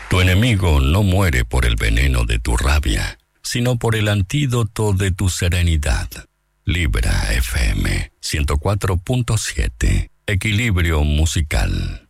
Tu enemigo no muere por el veneno de tu rabia, sino por el antídoto de tu serenidad. Libra FM 104.7. Equilibrio musical.